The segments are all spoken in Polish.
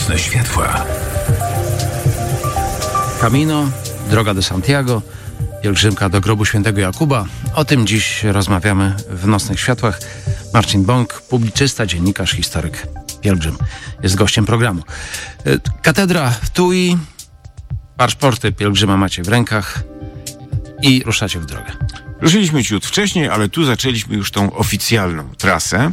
Nocne światła. Camino, droga do Santiago, pielgrzymka do grobu świętego Jakuba. O tym dziś rozmawiamy w Nocnych Światłach. Marcin Bąk, publicysta, dziennikarz, historyk, pielgrzym, jest gościem programu. Katedra w Tui, paszporty pielgrzyma macie w rękach i ruszacie w drogę. Ruszyliśmy ciut wcześniej, ale tu zaczęliśmy już tą oficjalną trasę.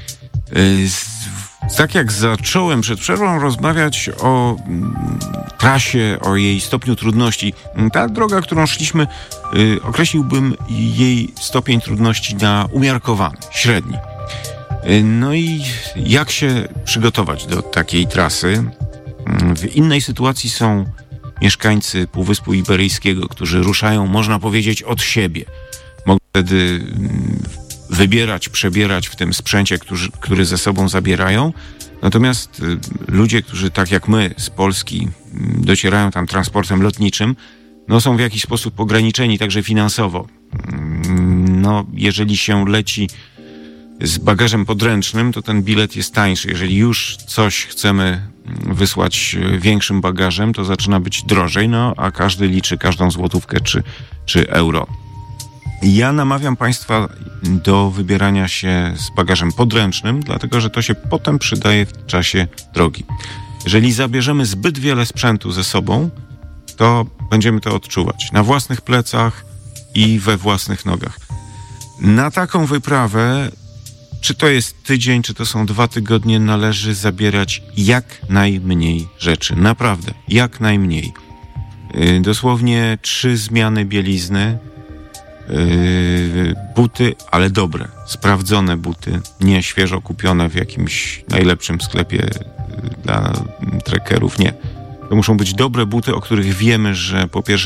Tak jak zacząłem przed przerwą rozmawiać o trasie, o jej stopniu trudności, ta droga, którą szliśmy, określiłbym jej stopień trudności na umiarkowany, średni. No i jak się przygotować do takiej trasy? W innej sytuacji są mieszkańcy Półwyspu Iberyjskiego, którzy ruszają, można powiedzieć, od siebie. Mogą wtedy wybierać, przebierać w tym sprzęcie, który ze sobą zabierają. Natomiast ludzie, którzy tak jak my z Polski docierają tam transportem lotniczym, no są w jakiś sposób ograniczeni także finansowo. No, jeżeli się leci z bagażem podręcznym, to ten bilet jest tańszy. Jeżeli już coś chcemy wysłać większym bagażem, to zaczyna być drożej, no a każdy liczy każdą złotówkę czy euro. Ja namawiam Państwa do wybierania się z bagażem podręcznym, dlatego że to się potem przydaje w czasie drogi. Jeżeli zabierzemy zbyt wiele sprzętu ze sobą, to będziemy to odczuwać na własnych plecach i we własnych nogach. Na taką wyprawę, czy to jest tydzień, czy to są 2 tygodnie, należy zabierać jak najmniej rzeczy. Naprawdę, jak najmniej. Dosłownie 3 zmiany bielizny, buty, ale dobre, sprawdzone buty, nie świeżo kupione w jakimś najlepszym sklepie dla trekkerów, nie. To muszą być dobre buty, o których wiemy, że po pierwsze